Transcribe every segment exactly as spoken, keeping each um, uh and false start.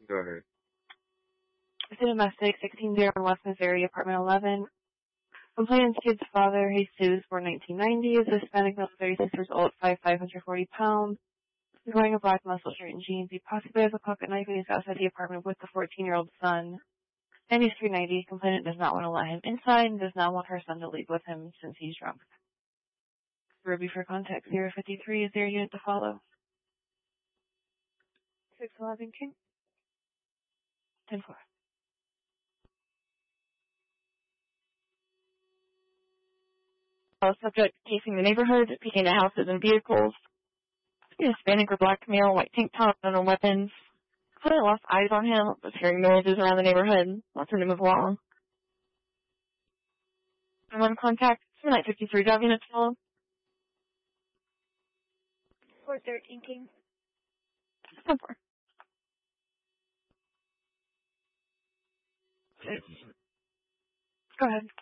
Go ahead. It's a domestic, sixteen oh one West Missouri, apartment eleven. Complainant's kid's father, Jesus, born nineteen ninety, is a Hispanic male, thirty-six years old, five five, one hundred forty pounds. He's wearing a black muscle shirt and jeans. He possibly has a pocket knife and he's outside the apartment with the fourteen-year-old son. And he's three ninety. Complainant does not want to let him inside and does not want her son to leave with him since he's drunk. Ruby for contact, zero fifty-three is their unit to follow. six eleven King. ten four. Subject casing the neighborhood, peeking at houses and vehicles. Hispanic or black male, white tank top, no weapons. Kind of lost eyes on him, was hearing noises around the neighborhood, wants him to move along. I'm on contact, nine fifty-three job units follow. four thirteen King. ten four. Go ahead.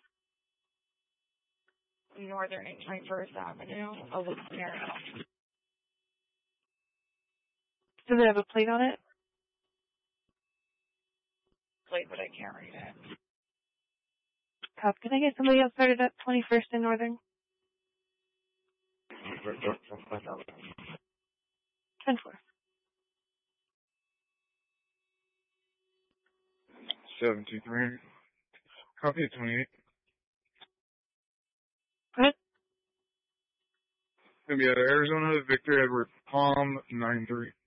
Northern and twenty-first Avenue, over there. Does it have a plate on it? Plate, but I can't read it. Cop, can I get somebody else started at twenty-first and Northern? ten four. seven two three. Copy at twenty-eight. What? Gonna be out of Arizona, Victor Edward Palm, nine three.